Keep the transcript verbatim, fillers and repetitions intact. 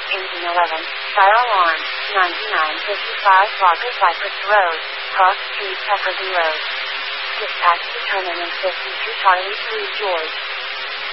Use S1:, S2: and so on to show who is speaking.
S1: engine eleven, fire alarm, ninety-nine fifty-five Rocket Cypress Road, Cross Street, Pepperton Road. Dispatch to Terminal fifty-two Charlie three George.